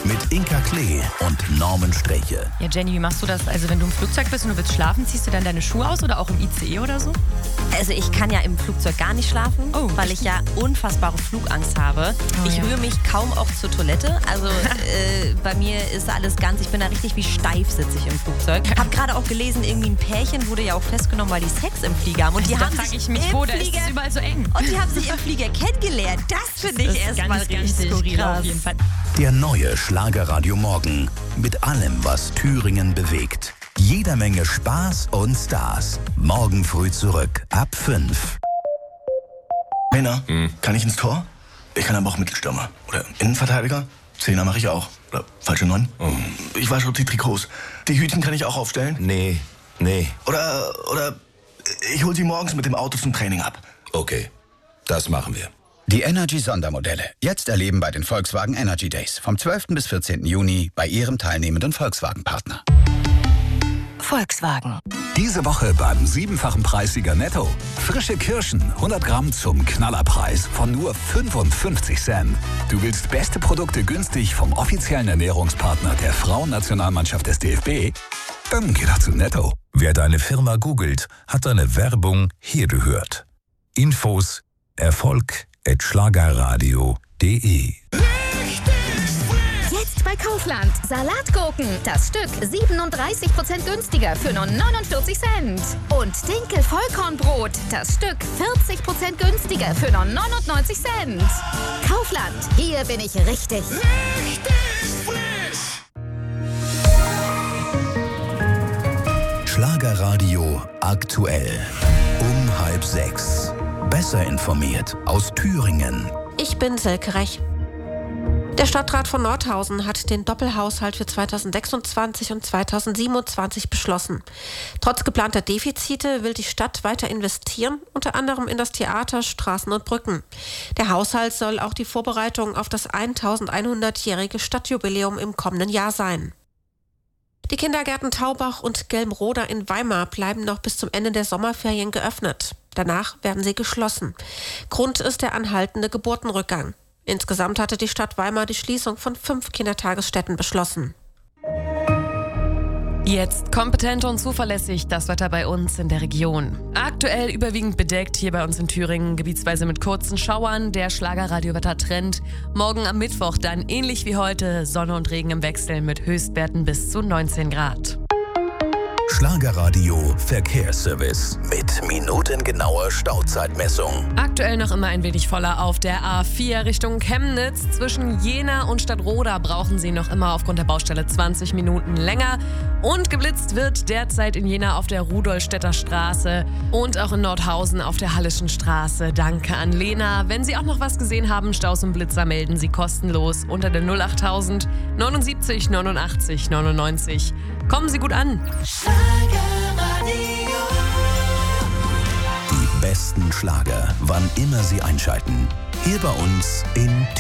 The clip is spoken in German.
mit Inka Klee und Norman Streche. Ja, Jenny, wie machst du das? Also wenn du im Flugzeug bist und du willst schlafen, ziehst du dann deine Schuhe aus oder auch im ICE oder so? Also ich kann ja im Flugzeug gar nicht schlafen, weil ich ja unfassbare Flugangst habe. Ich rühre mich kaum auch zur Toilette. Also bei mir ist alles ganz, ich bin da richtig wie steif sitze ich im Flugzeug. Hab gerade auch gelesen, irgendwie ein Pärchen wurde ja auch festgenommen, weil die Sex im Flieger haben. Und die haben sich da ist es überall so eng. Und die haben sich im Flieger kennengelernt. Das finde ich erstmal richtig skurril krass. auf jeden Fall. Der neue Schlagerradio Morgen mit allem, was Thüringen bewegt. Jeder Menge Spaß und Stars. Morgen früh zurück ab 5. Männer, kann ich ins Tor? Ich kann aber auch Mittelstürmer. Oder Innenverteidiger. Zehner mache ich auch. Oder falsche 9. Ich wasche die Trikots. Die Hütchen kann ich auch aufstellen. Nee. Oder ich hole sie morgens mit dem Auto zum Training ab. Okay, das machen wir. Die Energy-Sondermodelle. Jetzt erleben bei den Volkswagen Energy Days. Vom 12. bis 14. Juni bei Ihrem teilnehmenden Volkswagen-Partner. Volkswagen. Diese Woche beim 7-fachen Preissieger Netto. Frische Kirschen, 100 Gramm zum Knallerpreis von nur 55 Cent. Du willst beste Produkte günstig vom offiziellen Ernährungspartner der Frauennationalmannschaft des DFB? Dann geh doch zu Netto. Wer deine Firma googelt, hat deine Werbung hier gehört. Infos erfolg@schlagerradio.de. Jetzt bei Kaufland. Salatgurken. Das Stück 37% günstiger für nur 49 Cent. Und Dinkel-Vollkornbrot. Das Stück 40% günstiger für nur 99 Cent. Kaufland. Hier bin ich richtig. Schlagerradio aktuell. Um 5:30. Besser informiert aus Thüringen. Ich bin Silke Rech. Der Stadtrat von Nordhausen hat den Doppelhaushalt für 2026 und 2027 beschlossen. Trotz geplanter Defizite will die Stadt weiter investieren, unter anderem in das Theater, Straßen und Brücken. Der Haushalt soll auch die Vorbereitung auf das 1100-jährige Stadtjubiläum im kommenden Jahr sein. Die Kindergärten Taubach und Gelmroda in Weimar bleiben noch bis zum Ende der Sommerferien geöffnet. Danach werden sie geschlossen. Grund ist der anhaltende Geburtenrückgang. Insgesamt hatte die Stadt Weimar die Schließung von 5 Kindertagesstätten beschlossen. Jetzt kompetent und zuverlässig das Wetter bei uns in der Region. Aktuell überwiegend bedeckt hier bei uns in Thüringen, gebietsweise mit kurzen Schauern. Der Schlagerradio-Wetter-Trend. Morgen am Mittwoch dann ähnlich wie heute Sonne und Regen im Wechsel mit Höchstwerten bis zu 19 Grad. Schlagerradio Verkehrsservice mit minutengenauer Stauzeitmessung. Aktuell noch immer ein wenig voller auf der A4 Richtung Chemnitz. Zwischen Jena und Stadtroda brauchen Sie noch immer aufgrund der Baustelle 20 Minuten länger. Und geblitzt wird derzeit in Jena auf der Rudolstädter Straße und auch in Nordhausen auf der Hallischen Straße. Danke an Lena. Wenn Sie auch noch was gesehen haben, Staus und Blitzer, melden Sie kostenlos unter der 08000 79 89 99. Kommen Sie gut an. Die besten Schlager, wann immer Sie einschalten. Hier bei uns in